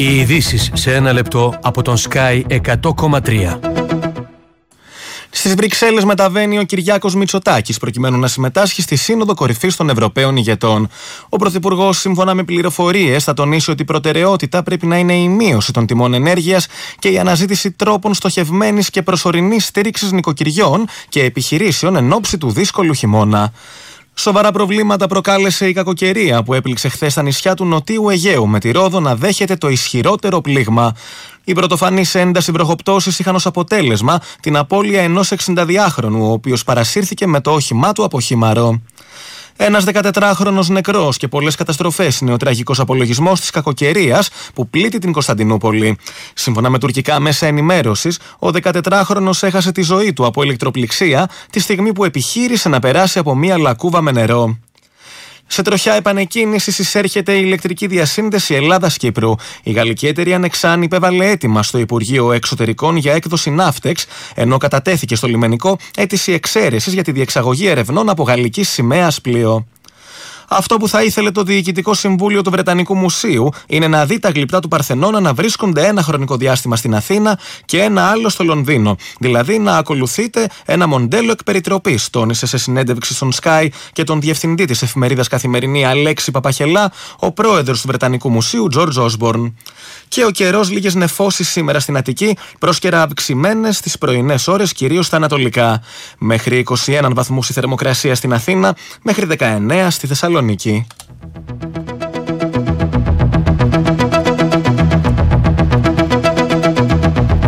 Οι ειδήσεις σε ένα λεπτό από τον Sky 100,3. Στις Βρυξέλλες μεταβαίνει ο Κυριάκος Μητσοτάκης προκειμένου να συμμετάσχει στη Σύνοδο Κορυφής των Ευρωπαίων Ηγετών. Ο Πρωθυπουργός, σύμφωνα με πληροφορίες, θα τονίσει ότι η προτεραιότητα πρέπει να είναι η μείωση των τιμών ενέργειας και η αναζήτηση τρόπων στοχευμένης και προσωρινής στήριξης νοικοκυριών και επιχειρήσεων εν ώψη του δύσκολου χειμώνα. Σοβαρά προβλήματα προκάλεσε η κακοκαιρία που έπληξε χθες στα νησιά του Νοτίου Αιγαίου, με τη Ρόδο να δέχεται το ισχυρότερο πλήγμα. Οι πρωτοφανείς ένταση βροχοπτώσεις είχαν ως αποτέλεσμα την απώλεια ενός 62χρονου, ο οποίος παρασύρθηκε με το όχημά του από χήμαρο. Ένας 14χρονος νεκρός και πολλές καταστροφές είναι ο τραγικός απολογισμός της κακοκαιρίας που πλήττει την Κωνσταντινούπολη. Σύμφωνα με τουρκικά μέσα ενημέρωσης, ο 14χρονος έχασε τη ζωή του από ηλεκτροπληξία τη στιγμή που επιχείρησε να περάσει από μία λακκούβα με νερό. Σε τροχιά επανεκκίνησης εισέρχεται η ηλεκτρική διασύνδεση Ελλάδας-Κύπρου. Η γαλλική εταιρεία Nexan υπέβαλε αίτημα στο Υπουργείο Εξωτερικών για έκδοση ναύτεξ, ενώ κατατέθηκε στο λιμενικό αίτηση εξαίρεσης για τη διεξαγωγή ερευνών από γαλλικής σημαίας πλοίο. Αυτό που θα ήθελε το Διοικητικό Συμβούλιο του Βρετανικού Μουσείου είναι να δει τα γλυπτά του Παρθενώνα να βρίσκονται ένα χρονικό διάστημα στην Αθήνα και ένα άλλο στο Λονδίνο. Δηλαδή να ακολουθείτε ένα μοντέλο εκ περιτροπής, τόνισε σε συνέντευξη στον Sky και τον διευθυντή της εφημερίδας Καθημερινή Αλέξη Παπαχελά, ο πρόεδρος του Βρετανικού Μουσείου George Osborne. Και ο καιρός, λίγες νεφώσεις σήμερα στην Αττική, πρόσκαιρα αυξημένες στις πρωινές ώρες, κυρίως στα ανατολικά. Μέχρι 21 βαθμούς η θερμοκρασία στην Αθήνα, μέχρι 19 στη Θεσσαλονίκη.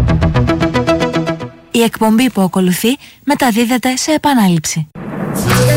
Η εκπομπή που ακολουθεί μεταδίδεται σε επανάληψη.